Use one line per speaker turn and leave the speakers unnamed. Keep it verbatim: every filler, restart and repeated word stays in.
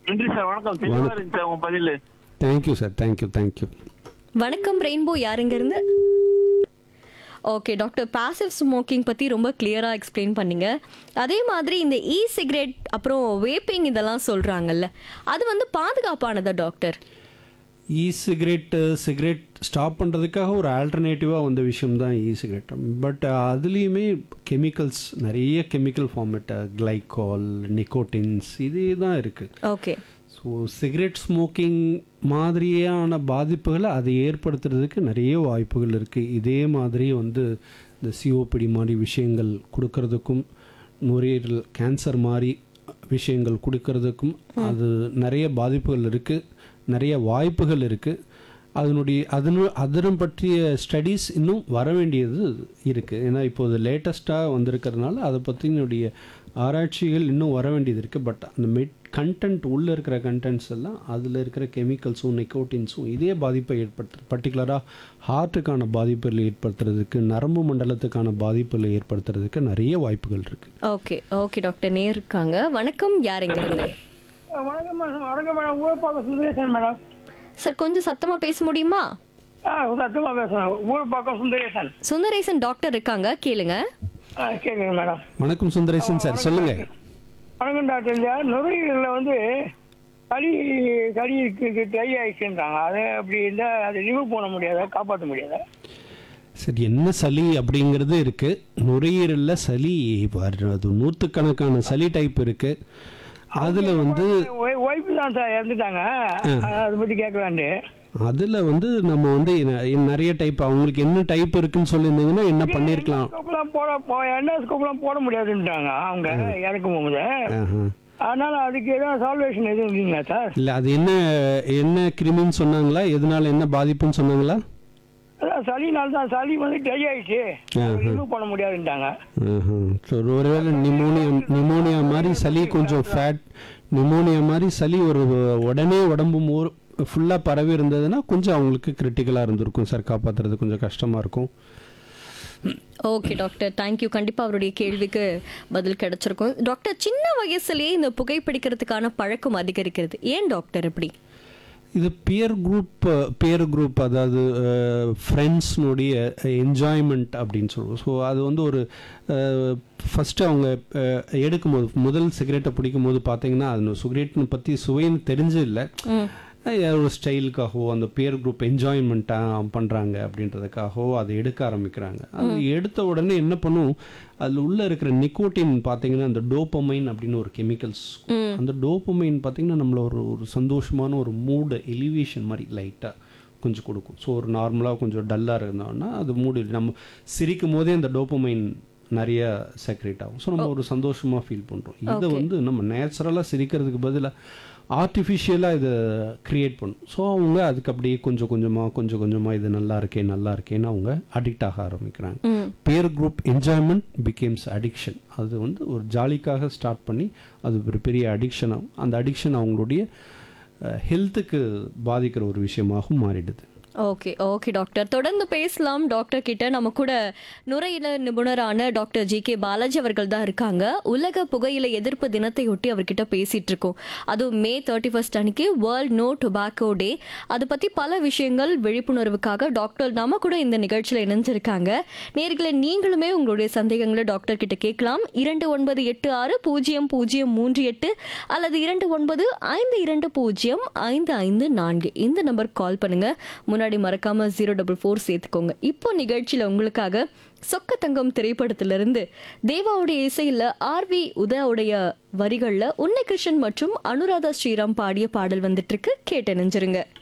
நன்றி சார். வணக்கம். தெளிவா இருந்துச்சு சார் உங்க பதில்.
Thank you sir. Thank you thank you.
வணக்கம் ரெயின்போ, யாருங்க இருந்து? ஓகே டாக்டர், பாசிவ் ஸ்மோக்கிங் பற்றி ரொம்ப கிளியராக எக்ஸ்பிளைன் பண்ணீங்க. அதே மாதிரி இந்த இ சிகரெட் அப்புறம் வேப்பிங் இதெல்லாம் சொல்கிறாங்கல்ல, அது வந்து பாதுகாப்பானதா doctor?
E cigarette cigarette stop பண்ணுறதுக்காக ஒரு ஆல்டர்னேட்டிவாக வந்த விஷயம் தான் இ சிகரெட். பட் அதுலேயுமே கெமிக்கல்ஸ், நிறைய கெமிக்கல் ஃபார்மேட், கிளைகால், நிக்கோட்டின்ஸ் இதே தான் இருக்குது.
ஓகே.
ஸோ சிகரெட் ஸ்மோக்கிங் மாதிரியான பாதிப்புகளை அதை ஏற்படுத்துறதுக்கு நிறைய வாய்ப்புகள் இருக்குது. இதே மாதிரி வந்து இந்த சிஓபிடி மாதிரி விஷயங்கள் கொடுக்கறதுக்கும், நுரையீரல் கேன்சர் மாதிரி விஷயங்கள் கொடுக்கறதுக்கும் அது நிறைய பாதிப்புகள் இருக்குது, நிறைய வாய்ப்புகள் இருக்குது. அதனுடைய அதனு அதனம் பற்றிய ஸ்டடீஸ் இன்னும் வர வேண்டியது இருக்குது. ஏன்னா இப்போது லேட்டஸ்ட்டாக வந்திருக்கிறதுனால அதை பற்றினுடைய ஆராய்ச்சிகள் இன்னும் வர வேண்டியது இருக்குது. பட் அந்த மெட் கண்டென்ட் உள்ளே இருக்கிற கண்டென்ட்ஸ் எல்லாம் அதில் இருக்கிற கெமிக்கல்ஸும் நிக்கோட்டின்ஸும் இதே பாதிப்பை ஏற்படுத்து, பர்டிகுலராக ஹார்ட்டுக்கான பாதிப்புகளை ஏற்படுத்துறதுக்கு, நரம்பு மண்டலத்துக்கான பாதிப்புகளை ஏற்படுத்துறதுக்கு நிறைய வாய்ப்புகள் இருக்குது.
ஓகே ஓகே டாக்டர், நேர் இருக்காங்க. வணக்கம், யாருங்க இருந்து?
வணக்கம் மேடம். வணக்கம் மேடம். ஊர் பக்கம் சுந்தரேசன் மேடம்.
சார் கொஞ்சம் சத்தமாக பேச முடியுமா?
ஆ சத்தமாக பேசுகிறேன். ஊர் பக்கம் சுந்தரேசன்.
சுந்தரேசன் டாக்டர் இருக்காங்க, கேளுங்க.
ஆ கேட்குங்க மேடம்.
வணக்கம் சுந்தரேசன் சார், சொல்லுங்கள்.
வணக்கம் டாக்டர். இந்த நுரையீரலில் வந்து களி களி ட்ரை ஆயிடுச்சுன்றாங்க. அதை அப்படி இருந்தால் அதை ரிமூவ் பண்ண முடியாதா, காப்பாற்ற முடியாதா?
சரி, என்ன சளி அப்படிங்கிறது இருக்குது. நுரையீரலில் சளி வர்றது நூற்றுக்கணக்கான சளி டைப் இருக்குது. அதில் வந்து
ஒய்ஃபு தான் சார் இறந்துட்டாங்க. அதை பற்றி கேட்கலான்ட்டு.
அதில் வந்து நம்ம வந்து ந- நிறைய டைப், அவங்களுக்கு என்ன டைப் இருக்குன்னு சொல்லியிருந்தீங்கன்னா என்ன பண்ணியிருக்கலாம்.
ஸ்கோப்லாம் போட என்ன ஸ்கோப்லாம் போட முடியாதுன்றாங்க அவங்க இறக்கும் போது.
ஆஹா.
அதனால அதுக்கு ஏதாவது சால்வேஷன் எதுவும் இல்லைங்களா சார்?
இல்லை, அது என்ன என்ன கிருமின்னு சொன்னாங்களா, எதனால என்ன பாதிப்புன்னு சொன்னாங்களா?
அதான் சளினால தான். சளி வந்து ட்ரை ஆயிடுச்சு, ரிமூவ் பண்ண முடியாதுன்ட்டாங்க.
ஆஹா. ஸோ ஒருவேளை நிமோனியா நிமோனியா மாதிரி சளி, கொஞ்சம் ஃபேட் நிமோனியா மாதிரி சளி ஒரு உடனே உடம்பு மோ ஃபுல்லாக பரவி இருந்ததுன்னா கொஞ்சம் அவங்களுக்கு கிரிட்டிக்கலாக இருந்திருக்கும் சார், காப்பாற்றுறது கொஞ்சம் கஷ்டமாக இருக்கும்.
Okay doctor, thank you. கண்டிப்பாக அவருடைய கேள்விக்கு பதில் கிடைச்சிருக்கும். டாக்டர், சின்ன வயசுலேயே இந்த புகைப்பிடிக்கிறதுக்கான பழக்கம் அதிகரிக்கிறது, ஏன் டாக்டர் இப்படி?
இது பியர் குரூப் பியர் குரூப் அதாவது ஃப்ரெண்ட்ஸ்னுடைய என்ஜாய்மெண்ட் அப்படின்னு சொல்லுவோம். ஸோ அது வந்து ஒரு ஃபஸ்ட்டு அவங்க அஹ், எடுக்கும்போது முதல் சிகரெட்டை பிடிக்கும் போது பார்த்தீங்கன்னா அது சிகரெட்னு பற்றி சுவைன்னு தெரிஞ்சு இல்லை, ஒரு ஸ்டைலுக்காகவோ அந்த பியர் குரூப் என்ஜாய்மெண்ட்டாக பண்ணுறாங்க அப்படின்றதுக்காகவோ அதை எடுக்க ஆரம்பிக்கிறாங்க. அது எடுத்த உடனே என்ன பண்ணும், அதில் உள்ளே இருக்கிற நிக்கோட்டின் பார்த்தீங்கன்னா அந்த டோப்பமைன் அப்படின்னு ஒரு கெமிக்கல்ஸ், அந்த டோப்பமைன் பார்த்தீங்கன்னா நம்மள ஒரு ஒரு சந்தோஷமான ஒரு மூடு எலிவேஷன் மாதிரி லைட்டாக கொஞ்சம் கொடுக்கும். ஸோ ஒரு நார்மலாக கொஞ்சம் டல்லாக இருந்தோம்னா அது மூடு, நம்ம சிரிக்கும் போதே அந்த டோப்பமைன் நிறைய செக்ரேட் ஆகும். ஸோ நம்ம ஒரு சந்தோஷமாக ஃபீல் பண்ணுறோம். இதை வந்து நம்ம நேச்சுரலாக சிரிக்கிறதுக்கு பதிலாக ஆர்டிஃபிஷியலாக இதை க்ரியேட் பண்ணும். ஸோ அவங்க அதுக்கு அப்படியே கொஞ்சம் கொஞ்சமாக கொஞ்சம் கொஞ்சமாக இது நல்லா இருக்கே நல்லா இருக்கேன்னு அவங்க அடிக்ட் ஆக ஆரம்பிக்கிறாங்க. Pier group enjoyment becomes addiction. அது வந்து ஒரு ஜாலிக்காக ஸ்டார்ட் பண்ணி அது ஒரு பெரிய அடிக்ஷன் ஆகும். அந்த அடிக்ஷன் அவங்களுடைய ஹெல்த்துக்கு பாதிக்கிற ஒரு விஷயமாகவும் மாறிடுது.
ஓகே ஓகே டாக்டர், தொடர்ந்து பேசலாம் டாக்டர் கிட்ட. நம்ம கூட நுரையீரல் நிபுணரான டாக்டர் ஜி கே பாலாஜி அவர்கள் தான் இருக்காங்க. உலக புகையிலை எதிர்ப்பு தினத்தையொட்டி அவர்கிட்ட பேசிட்டு இருக்கோம். அதுவும் மே தேர்ட்டி ஃபர்ஸ்ட் அன்னைக்கு வேர்ல்ட் நோ டொபாக்கோ டே. அதை பத்தி பல விஷயங்கள் விழிப்புணர்வுக்காக டாக்டர் நம்ம கூட இந்த நிகழ்ச்சியில் இணைஞ்சிருக்காங்க. நேர்களை நீங்களுமே உங்களுடைய சந்தேகங்களை டாக்டர் கிட்ட கேட்கலாம். இரண்டு ஒன்பது எட்டு ஆறு பூஜ்ஜியம் பூஜ்ஜியம் மூன்று எட்டு அல்லது இரண்டு ஒன்பது ஐந்து இரண்டு பூஜ்ஜியம் ஐந்து ஐந்து நான்கு இந்த நம்பர் கால் பண்ணுங்க. முன்னாடி மறக்காம ஜீரோ டபுள் ஃபோர் சேர்த்துக்கோங்க. இப்போ நிகழ்ச்சியில உங்களுக்காக சொக்க தங்கம் திரைப்படத்திலிருந்து தேவாவுடைய இசையில ஆர் வி உதயாவுடைய வரிகள்ல உன்னை கிருஷ்ணன் மற்றும் அனுராதா ஸ்ரீராம் பாடிய பாடல் வந்துட்டு இருக்கு, கேட்டு நினைஞ்சிருங்க.